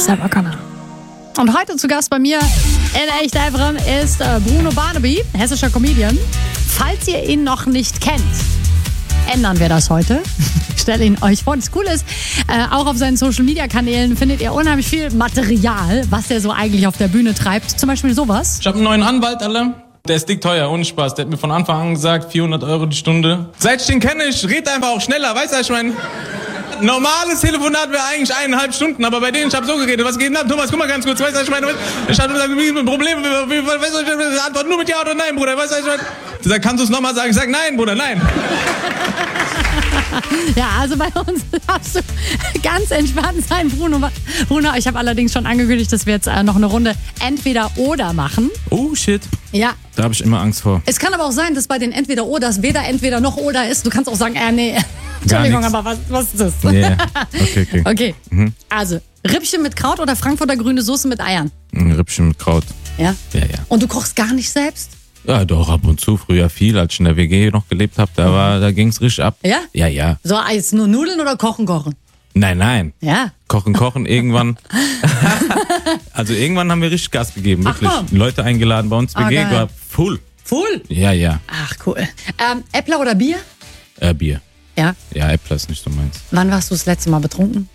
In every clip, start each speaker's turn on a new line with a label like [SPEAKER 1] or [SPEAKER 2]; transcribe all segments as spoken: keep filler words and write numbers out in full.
[SPEAKER 1] Sarah Connor. Und heute zu Gast bei mir in Echt Efrem ist Bruno Barnaby, hessischer Comedian. Falls ihr ihn noch nicht kennt, ändern wir das heute. Ich stelle ihn euch vor. Das Coole ist, äh, auch auf seinen Social-Media-Kanälen findet ihr unheimlich viel Material, was er so eigentlich auf der Bühne treibt. Zum Beispiel sowas.
[SPEAKER 2] Ich habe einen neuen Anwalt, alle. Der ist dick teuer, ohne Spaß. Der hat mir von Anfang an gesagt, vierhundert Euro die Stunde. Seit ich den kenne, ich rede einfach auch schneller. Weißt du, ich meine, normales Telefonat wäre eigentlich eineinhalb Stunden, aber bei denen, ich habe so geredet. Was geht denn ab? Thomas, guck mal ganz kurz. Weißt du, ich meine, ich hatte ein Problem. Weißt du, ich antworte nur mit Ja oder Nein, Bruder. Weißt du, ich meine, der sagt, kannst du es nochmal sagen? Ich sag, nein, Bruder, nein.
[SPEAKER 1] Ja, also bei uns darfst du ganz entspannt sein, Bruno. Bruno, ich habe allerdings schon angekündigt, dass wir jetzt äh, noch eine Runde Entweder-Oder machen.
[SPEAKER 2] Oh, shit.
[SPEAKER 1] Ja.
[SPEAKER 2] Da habe ich immer Angst vor.
[SPEAKER 1] Es kann aber auch sein, dass bei den Entweder-Oders weder Entweder noch Oder ist. Du kannst auch sagen, äh, nee, Entschuldigung, aber was, was ist das?
[SPEAKER 2] Yeah. Okay, okay.
[SPEAKER 1] Okay,
[SPEAKER 2] Mhm.
[SPEAKER 1] also Rippchen mit Kraut oder Frankfurter grüne Soße mit Eiern?
[SPEAKER 2] Ein Rippchen mit Kraut.
[SPEAKER 1] Ja?
[SPEAKER 2] Ja, ja.
[SPEAKER 1] Und du kochst gar nicht selbst?
[SPEAKER 2] Ja, doch, ab und zu. Früher viel, als ich in der W G noch gelebt habe, da, war, da ging's richtig ab.
[SPEAKER 1] Ja?
[SPEAKER 2] Ja, ja.
[SPEAKER 1] So, jetzt nur Nudeln oder Kochen, Kochen?
[SPEAKER 2] Nein, nein.
[SPEAKER 1] Ja.
[SPEAKER 2] Kochen, kochen, irgendwann. Also irgendwann haben wir richtig Gas gegeben, wirklich.
[SPEAKER 1] Ach,
[SPEAKER 2] Leute eingeladen bei uns,
[SPEAKER 1] Ah,
[SPEAKER 2] W G
[SPEAKER 1] geil.
[SPEAKER 2] war full.
[SPEAKER 1] Full?
[SPEAKER 2] Ja, ja.
[SPEAKER 1] Ach, cool. Ähm, Äppler oder Bier?
[SPEAKER 2] Äh, Bier.
[SPEAKER 1] Ja.
[SPEAKER 2] Ja, Äppler ist nicht so meins.
[SPEAKER 1] Wann warst du das letzte Mal betrunken?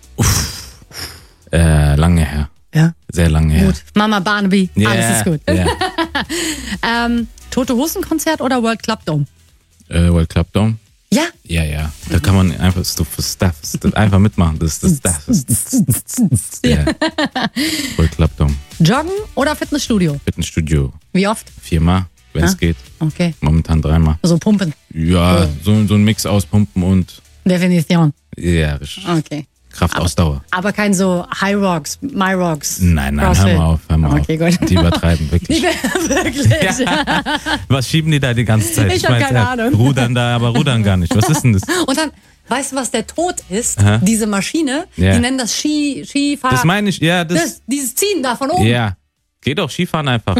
[SPEAKER 2] Äh, lange her.
[SPEAKER 1] Ja.
[SPEAKER 2] Sehr lange her.
[SPEAKER 1] Gut. Mama Barnaby,
[SPEAKER 2] Ja,
[SPEAKER 1] alles ist gut.
[SPEAKER 2] Ja.
[SPEAKER 1] Ähm, Tote Hosen Konzert oder World Club Dome?
[SPEAKER 2] Äh, World Club Dome?
[SPEAKER 1] Ja.
[SPEAKER 2] Ja, ja. Da kann man einfach Stuff für Stuff, Stuff einfach mitmachen. Das ist das Stuff. Ja. World Club Dome.
[SPEAKER 1] Joggen oder Fitnessstudio?
[SPEAKER 2] Fitnessstudio.
[SPEAKER 1] Wie oft?
[SPEAKER 2] Viermal, wenn es
[SPEAKER 1] Ah.
[SPEAKER 2] geht.
[SPEAKER 1] Okay.
[SPEAKER 2] Momentan dreimal.
[SPEAKER 1] So pumpen.
[SPEAKER 2] Ja, so, so ein Mix aus Pumpen und
[SPEAKER 1] Definition.
[SPEAKER 2] ja, richtig.
[SPEAKER 1] Okay.
[SPEAKER 2] Kraftausdauer.
[SPEAKER 1] Aber kein so High Rocks, My Rocks.
[SPEAKER 2] Nein, nein,
[SPEAKER 1] Crossfit.
[SPEAKER 2] hör mal auf, hör mal
[SPEAKER 1] Okay,
[SPEAKER 2] auf.
[SPEAKER 1] gut.
[SPEAKER 2] Die übertreiben wirklich.
[SPEAKER 1] Wirklich.
[SPEAKER 2] Was schieben die da die ganze Zeit?
[SPEAKER 1] Ich hab
[SPEAKER 2] mein,
[SPEAKER 1] keine
[SPEAKER 2] äh,
[SPEAKER 1] Ahnung.
[SPEAKER 2] Rudern da, aber rudern gar nicht. Was ist denn das?
[SPEAKER 1] Und dann, weißt du, was der Tod ist?
[SPEAKER 2] Aha.
[SPEAKER 1] Diese Maschine,
[SPEAKER 2] Ja.
[SPEAKER 1] die nennen das Ski, Skifahren.
[SPEAKER 2] Das meine ich, ja, das,
[SPEAKER 1] das, dieses Ziehen da von oben.
[SPEAKER 2] ja. Geh doch Skifahren einfach.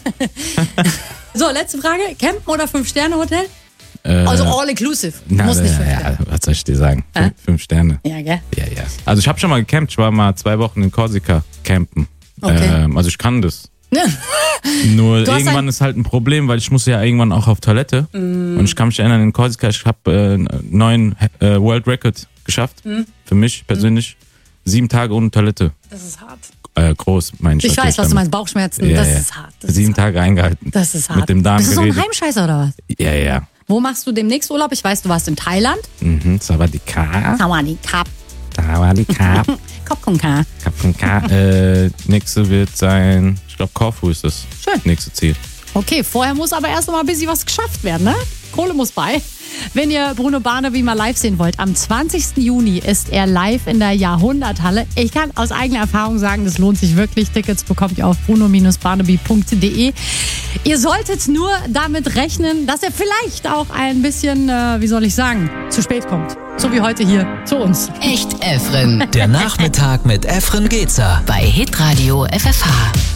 [SPEAKER 1] So, letzte Frage. Campen oder Fünf-Sterne-Hotel?
[SPEAKER 2] Äh,
[SPEAKER 1] Also all-inclusive.
[SPEAKER 2] na,
[SPEAKER 1] Muss nicht fünf
[SPEAKER 2] ja,
[SPEAKER 1] Sterne.
[SPEAKER 2] was soll ich dir sagen?
[SPEAKER 1] Äh?
[SPEAKER 2] Fünf, fünf Sterne.
[SPEAKER 1] Ja, gell?
[SPEAKER 2] Ja, ja. Also ich habe schon mal gecampt. Ich war mal zwei Wochen in Korsika campen.
[SPEAKER 1] Okay.
[SPEAKER 2] Ähm, also ich kann das. Nur
[SPEAKER 1] Du hast
[SPEAKER 2] irgendwann
[SPEAKER 1] ein-
[SPEAKER 2] ist halt ein Problem, weil ich muss ja irgendwann auch auf Toilette.
[SPEAKER 1] Mm.
[SPEAKER 2] Und ich kann mich erinnern, in Korsika, ich habe äh, einen neuen äh, World Record geschafft.
[SPEAKER 1] Mm.
[SPEAKER 2] Für mich persönlich. Sieben Tage ohne Toilette.
[SPEAKER 1] Das ist hart.
[SPEAKER 2] Äh, groß, meine ich.
[SPEAKER 1] Ich weiß,
[SPEAKER 2] natürlich
[SPEAKER 1] was du
[SPEAKER 2] damit.
[SPEAKER 1] meinst. Bauchschmerzen.
[SPEAKER 2] Ja,
[SPEAKER 1] das
[SPEAKER 2] ja.
[SPEAKER 1] ist hart. Das
[SPEAKER 2] Sieben
[SPEAKER 1] ist hart.
[SPEAKER 2] Tage eingehalten.
[SPEAKER 1] Das ist hart.
[SPEAKER 2] Mit dem Darm
[SPEAKER 1] Bist du so ein
[SPEAKER 2] geredet.
[SPEAKER 1] Heimscheißer oder was?
[SPEAKER 2] Ja, ja.
[SPEAKER 1] Wo machst du demnächst Urlaub? Ich weiß, du warst in Thailand.
[SPEAKER 2] Mhm. Savadika.
[SPEAKER 1] Sawadee-Kap.
[SPEAKER 2] Savadika.
[SPEAKER 1] Kopkunka.
[SPEAKER 2] Kapfunka. äh, nächste wird sein, ich glaube Korfu ist das.
[SPEAKER 1] Schön.
[SPEAKER 2] Nächste Ziel.
[SPEAKER 1] Okay, vorher muss aber erst noch mal ein bisschen was geschafft werden, ne? Kohle muss bei. Wenn ihr Bruno Barnaby mal live sehen wollt, am zwanzigsten Juni ist er live in der Jahrhunderthalle. Ich kann aus eigener Erfahrung sagen, das lohnt sich wirklich. Tickets bekommt ihr auf bruno barnaby punkt de. Ihr solltet nur damit rechnen, dass er vielleicht auch ein bisschen, äh, wie soll ich sagen, zu spät kommt. So wie heute hier zu uns.
[SPEAKER 3] Echt Efren.
[SPEAKER 4] Der Nachmittag mit Efren Gezer.
[SPEAKER 3] Bei Hitradio F F H.